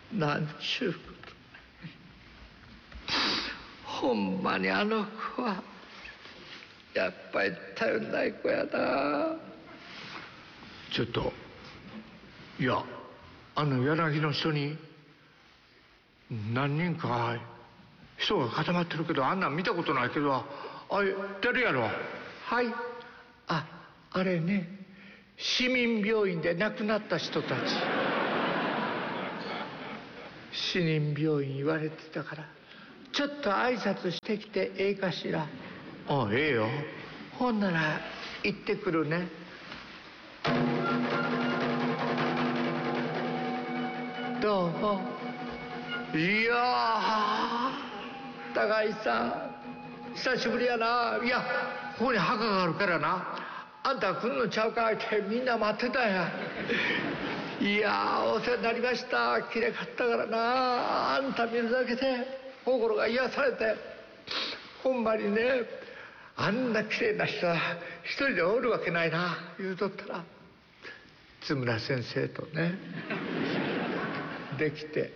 なんちゅうこと。ほんまにあの子はやっぱり頼んない子やな。ちょっと、いや、柳の人に何人か人が固まってるけど、あんなん見たことないけど、あれ誰やろ。はい、あれね、市民病院で亡くなった人たち。市民病院言われてたから、ちょっと挨拶してきてええかしら。ええよ。ほんなら行ってくるね。どうも。いやー、高井さん久しぶりやな。いや、ここに墓があるからな、あんた来んのちゃうかってみんな待ってたんや。いやー、お世話になりました。きれかったからな。あんた見るだけで心が癒されて、ほんまにね、あんなきれいな人は一人でおるわけないな言うとったら、津村先生とねできて、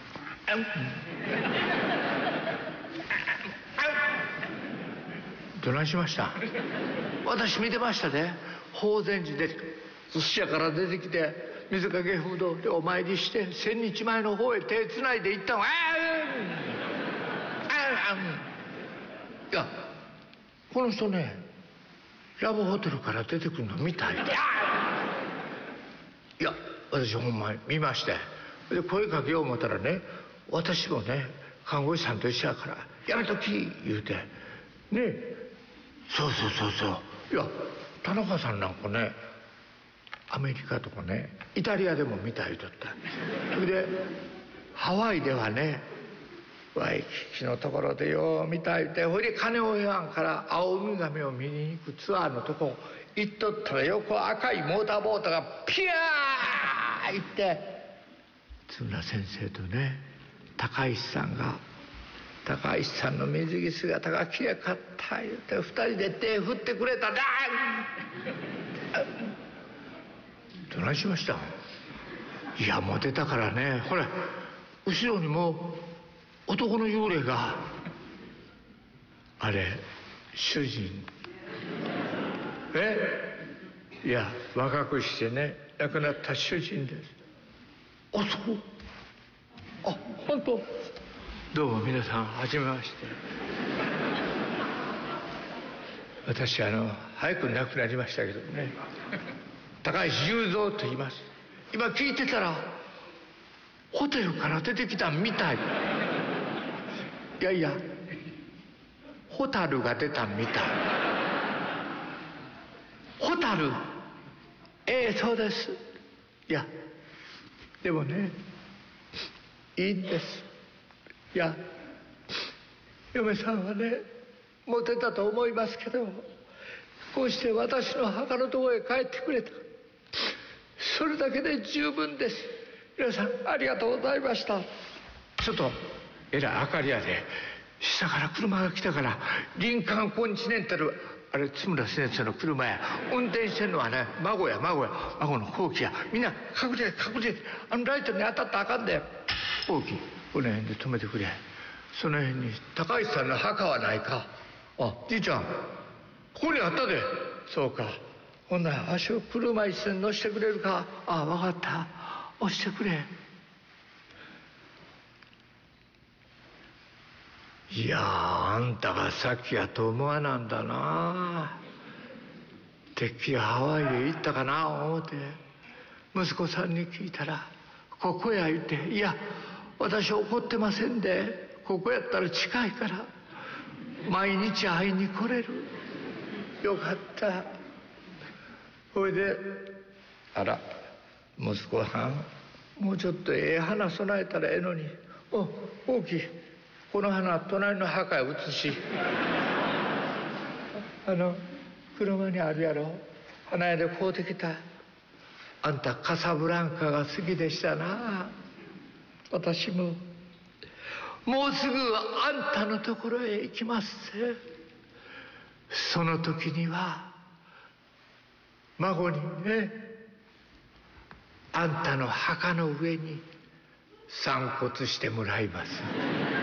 どないしました？私見てましたね。法然寺で寿司屋から出てきて、水掛不動でお参りして千日前の方へ手つないで行ったの。いや、この人ね、ラブホテルから出てくるの見たい。いや、私ほんまに見まして、で声かけよう思ったらね、私もね看護師さんと一緒やからやめとき言うてね。そう。いや、田中さんなんかね、アメリカとかね、イタリアでも見た言うとった。それでハワイではね、ワイキキのところでよう見た言うて、ほいで金を言わんから青ウミガメを見に行くツアーのとこ行っとったら、横赤いモーターボートがピヤー行って、津村先生とね高石さんが、高石さんの水着姿がきれかった言うて、二人で手振ってくれた。どないしました？いや、もう出たからね、ほら後ろにもう男の幽霊が。あれ主人。いや、若くしてね亡くなった主人です。そう。本当。どうも皆さんはじめまして。私早く亡くなりましたけどね、高石雄三と言います。今聞いてたらホテルから出てきたみたい。いやホタルが出たみたい。ホタル。そうです。いやでもね、いいんです。いや、嫁さんはねモテたと思いますけど、こうして私の墓のところへ帰ってくれた、それだけで十分です。皆さんありがとうございました。ちょっとえらい明かりやで、下から車が来たから、リンカーンコンチネンタル、あれ津村先生の車や。運転してんのはね孫の後期や。みんな隠れて、ライトに当たったらあかんで。後期この辺で止めてくれ。その辺に高石さんの墓はないか？じいちゃんここにあったで。そうか、ほんなら足を車椅子に乗せてくれるか？分かった、押してくれ。いや、あんたが先やと思わなんだな。てっきりハワイへ行ったかな思うて、息子さんに聞いたらここや言うて、いや私怒ってませんで、ここやったら近いから毎日会いに来れる。よかった。ほいで、あら息子さん、もうちょっとええ花備えたらええのに。大きい、この花隣の墓へ移し。車にあるやろ、花屋で買うてきた。あんたカサブランカが好きでしたな。私ももうすぐあんたのところへ行きますぜ。その時には孫にね、あんたの墓の上に散骨してもらいます。